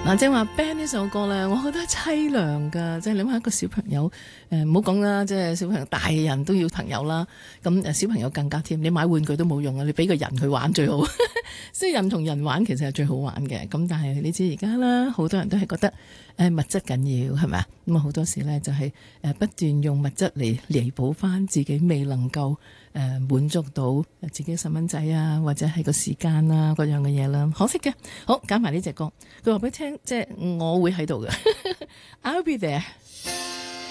即係話 band 呢首歌咧，我覺得淒涼噶，即係諗下一個小朋友，唔好講啦，即係小朋友，大人都要朋友啦，咁小朋友更加添，你買玩具都冇用啊，你俾個人佢玩最好，即係人同人玩其實係最好玩嘅，咁但係你知而家啦，好多人都係覺得物質緊要係咪啊？咁啊好多時咧就係不斷用物質嚟彌補翻自己未能夠滿足到自己細蚊仔啊，或者係個時間啊嗰樣嘅嘢啦，可惜嘅。好，揀埋呢隻歌，佢話俾你聽，即係我會喺度嘅，I'll be there。